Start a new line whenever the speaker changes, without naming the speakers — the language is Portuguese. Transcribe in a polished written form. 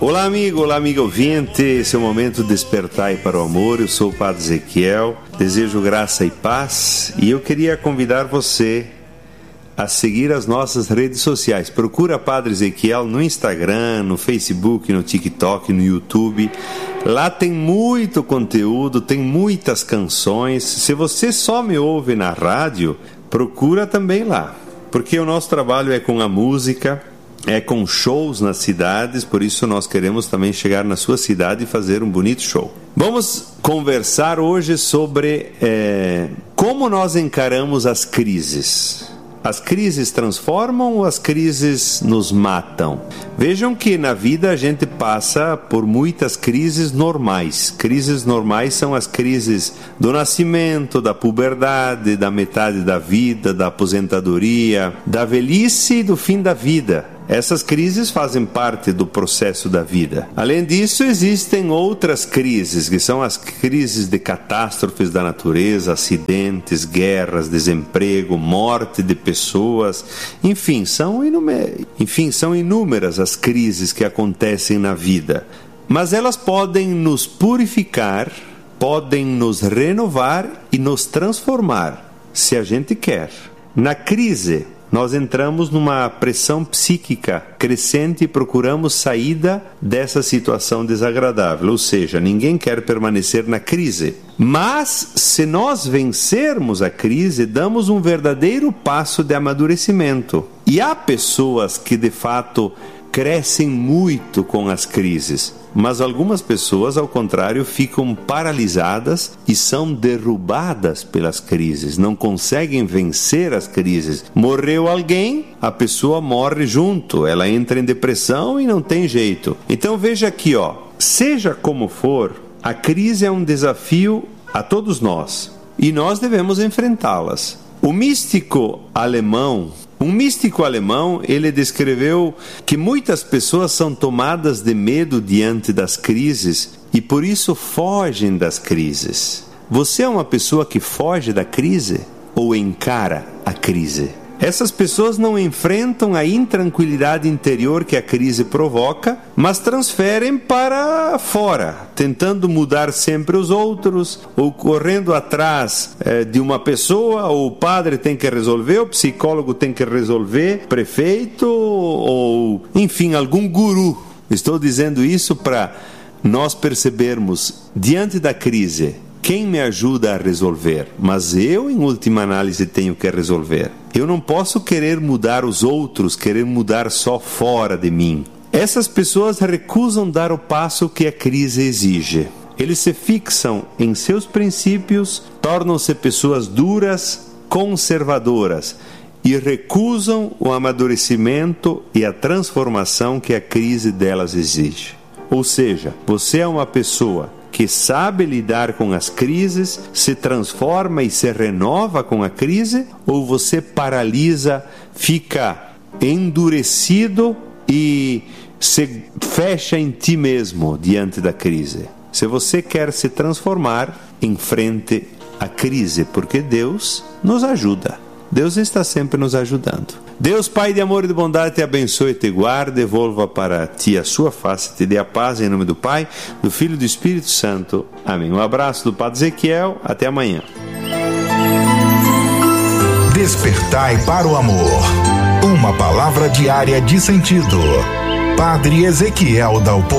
Olá amigo ouvinte, esse é o momento de despertar para o amor. Eu sou o Padre Ezequiel, desejo graça e paz e eu queria convidar você a seguir as nossas redes sociais. Procura Padre Ezequiel no Instagram, no Facebook, no TikTok, no YouTube. Lá tem muito conteúdo, tem muitas canções. Se você só me ouve na rádio, procura também lá, porque o nosso trabalho é com a música, é com shows nas cidades, por isso nós queremos também chegar na sua cidade e fazer um bonito show. Vamos conversar hoje sobre como nós encaramos as crises. As crises transformam ou as crises nos matam? Vejam que na vida a gente passa por muitas crises normais. Crises normais são as crises do nascimento, da puberdade, da metade da vida, da aposentadoria, da velhice e do fim da vida. Essas crises fazem parte do processo da vida. Além disso, existem outras crises, que são as crises de catástrofes da natureza, acidentes, guerras, desemprego, morte de pessoas. Enfim, são inúmeras as crises que acontecem na vida. Mas elas podem nos purificar, podem nos renovar e nos transformar, se a gente quer. Na crise, nós entramos numa pressão psíquica crescente e procuramos saída dessa situação desagradável. Ou seja, ninguém quer permanecer na crise. Mas, se nós vencermos a crise, damos um verdadeiro passo de amadurecimento. E há pessoas que, de fato, crescem muito com as crises. Mas algumas pessoas, ao contrário, ficam paralisadas e são derrubadas pelas crises, não conseguem vencer as crises. Morreu alguém, a pessoa morre junto, ela entra em depressão e não tem jeito. Então veja aqui, seja como for, a crise é um desafio a todos nós e nós devemos enfrentá-las. Um místico alemão, ele descreveu que muitas pessoas são tomadas de medo diante das crises e por isso fogem das crises. Você é uma pessoa que foge da crise ou encara a crise? Essas pessoas não enfrentam a intranquilidade interior que a crise provoca, mas transferem para fora, tentando mudar sempre os outros, ou correndo atrás de uma pessoa, ou o padre tem que resolver, o psicólogo tem que resolver, prefeito, ou enfim, algum guru. Estou dizendo isso para nós percebermos, diante da crise, quem me ajuda a resolver? Mas eu, em última análise, tenho que resolver. Eu não posso querer mudar os outros, querer mudar só fora de mim. Essas pessoas recusam dar o passo que a crise exige. Eles se fixam em seus princípios, tornam-se pessoas duras, conservadoras e recusam o amadurecimento e a transformação que a crise delas exige. Ou seja, você é uma pessoa que sabe lidar com as crises, se transforma e se renova com a crise, ou você paralisa, fica endurecido e se fecha em ti mesmo diante da crise? Se você quer se transformar, enfrente a crise, porque Deus nos ajuda. Deus está sempre nos ajudando. Deus, Pai de amor e de bondade, te abençoe e te guarde, devolva para ti a sua face, te dê a paz em nome do Pai, do Filho e do Espírito Santo. Amém. Um abraço do Padre Ezequiel, até amanhã.
Despertai para o amor. Uma palavra diária de sentido. Padre Ezequiel Dalpo.